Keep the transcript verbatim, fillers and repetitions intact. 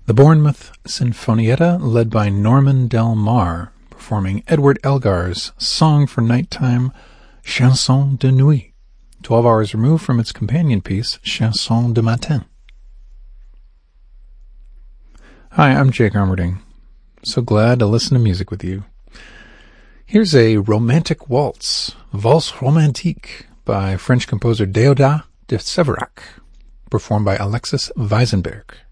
The Bournemouth Sinfonietta, led by Norman Del Mar, performing Edward Elgar's Song for Nighttime, Chanson de Nuit, twelve hours removed from its companion piece, Chanson de Matin. Hi, I'm Jake Armerding. So glad to listen to music with you. Here's a romantic waltz, Valse Romantique, by French composer Déodat de Séverac, performed by Alexis Weisenberg.